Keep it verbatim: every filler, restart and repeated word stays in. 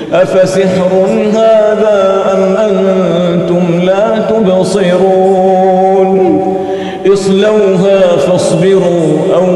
أفسحر هذا أم أنتم لا تبصرون اصلوها فاصبروا أو